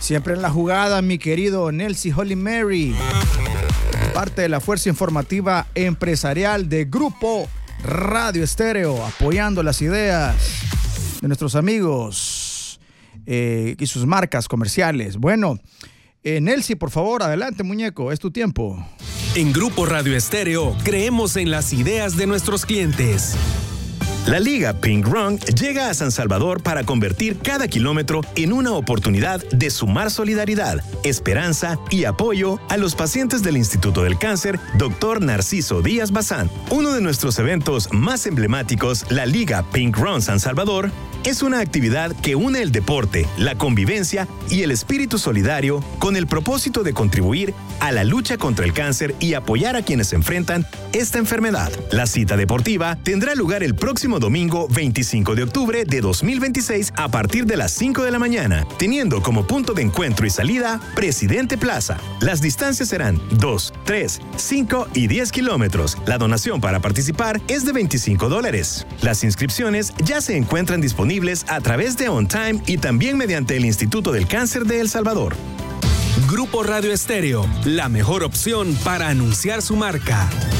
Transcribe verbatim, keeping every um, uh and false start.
Siempre en la jugada, mi querido Nelson Holy Mary, parte de la fuerza informativa empresarial de Grupo Radio Estéreo, apoyando las ideas de nuestros amigos eh, y sus marcas comerciales. Bueno, eh, Nelson, por favor, adelante, muñeco, es tu tiempo. En Grupo Radio Estéreo creemos en las ideas de nuestros clientes. La Liga Pink Run llega a San Salvador para convertir cada kilómetro en una oportunidad de sumar solidaridad, esperanza y apoyo a los pacientes del Instituto del Cáncer, doctor Narciso Díaz Bazán. Uno de nuestros eventos más emblemáticos, la Liga Pink Run San Salvador, es una actividad que une el deporte, la convivencia y el espíritu solidario con el propósito de contribuir a la lucha contra el cáncer y apoyar a quienes enfrentan esta enfermedad. La cita deportiva tendrá lugar el próximo domingo veinticinco de octubre de dos mil veintiséis a partir de las cinco de la mañana, teniendo como punto de encuentro y salida Presidente Plaza. Las distancias serán dos, tres, cinco y diez kilómetros. La donación para participar es de veinticinco dólares. Las inscripciones ya se encuentran disponibles a través de On Time y también mediante el Instituto del Cáncer de El Salvador. Grupo Radio Estéreo, la mejor opción para anunciar su marca.